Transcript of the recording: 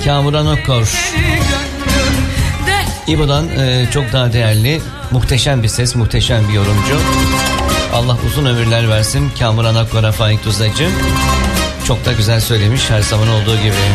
Kamuran Akkor. İbo'dan çok daha değerli, muhteşem bir ses, muhteşem bir yorumcu. Allah uzun ömürler versin Kamuran Akkor'a Faik Tuzacı. Çok da güzel söylemiş her zaman olduğu gibi.